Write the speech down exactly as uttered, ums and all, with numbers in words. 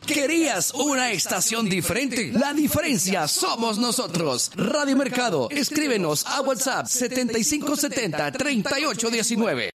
¿Querías una estación diferente? La diferencia somos nosotros. Radio Mercado. Escríbenos a WhatsApp setenta y cinco setenta, treinta y ocho diecinueve.